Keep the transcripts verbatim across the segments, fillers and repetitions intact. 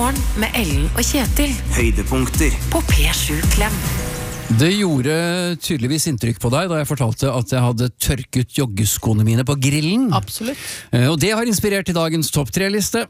Morgen med Ellen og Kjetil. Høydepunkter på P sju Klem. Det gjorde tydeligvis inntrykk på deg da jeg fortalte at jeg hadde tørket joggeskoene mine på grillen. Absolutt. Og det har inspirert til dagens topp tre-liste.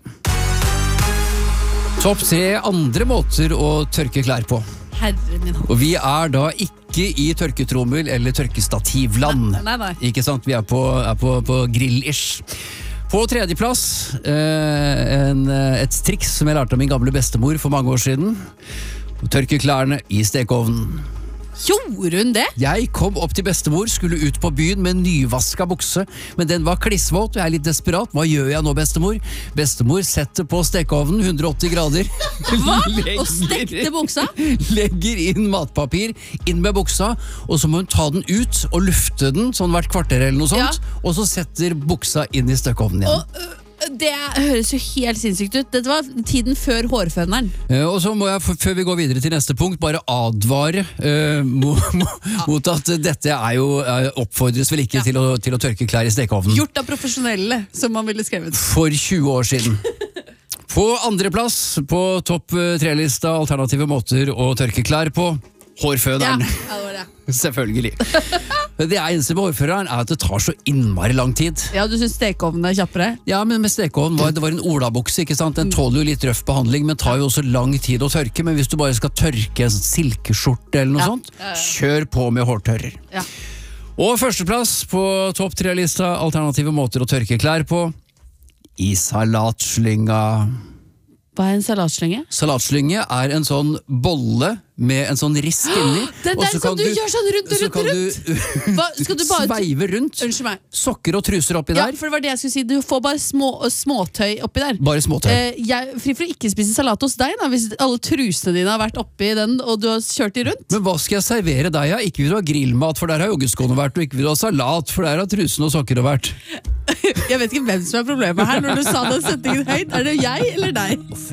Topp tre andre måter å tørke klær på. Herre min. Og vi er da ikke i tørketrommel eller tørkestativland. Nei, nei, nei. Ikke sant? Vi er på, er på, på grill-ish. På tredjeplass, eh, en, et triks som jeg lærte av min gamle bestemor for mange år siden. Å tørke klærne i stekeovnen. Gjorde hun det? Jeg kom opp til bestemor, skulle ut på byen med en nyvaska bukse, men den var klissvåt, og jeg er litt desperat. Hva gjør jeg nå, bestemor? Bestemor setter på stekeovnen, hundre og åtti grader. Hva? Legger, Og stekte buksa? Legger inn matpapir, inn med buksa, og så må hun ta den ut og lufte den, sånn hvert kvarter eller noe sånt, Ja. og så setter buksa inn i stekeovnen igjen. Og, øh, det høres jo helt sinnssykt ut. Dette var tiden før hårføneren. Eh, og så må jeg, f- før vi går videre til neste punkt, bare advare eh, mot, mot at dette er jo eh, oppfordres vel ikke Ja. til, å, til å tørke klær i stekeovnen. Gjort av profesjonelle, som man ville skrevet. For tjue år siden. På andreplass på topp eh, tre-lista alternative måter å tørke klær på. Ja, Hårføneren. ja, det var det. Selvfølgelig. Det jeg eneste med hårføneren er at det tar så innmari lang tid. Ja, du synes stekeovnen er kjappere? Ja, men med stekeovnen var det var en olabukse, ikke sant? Den tåler jo litt røff behandling, men tar jo også lang tid å tørke. Men hvis du bare skal tørke en sånn silkeskjorte eller noe Ja. sånt, Ja, ja. kjør på med hårtørrer. Ja. Og førsteplass på topp tre-lista alternative måter å tørke klær på. I salatslynga. Hva er en salatslynge? Salatslynge er en sånn bolle med en sånn rist inni. Den og der så som kan du gjør sånn rundt og så rundt kan og du Hva, skal du bare... sveive rundt. Unnskyld meg. Sokker og truser oppi Ja, der. for det var det jeg skulle si. Du får bare små, småtøy oppi der. Bare småtøy. Eh, jeg er fri for å ikke spise salat hos deg, da, hvis alle trusene dine har vært oppi den, og du har kjørt de rundt. Men hva skal jeg servere deg? Ja? Ikke vil du ha grillmat, for der har joggeskoene vært, og ikke vil du ha salat, for der har trusene og sokker vært. Jeg vet ikke hvem som er problemet her når du sa den setningen høyt. Er det jeg eller deg?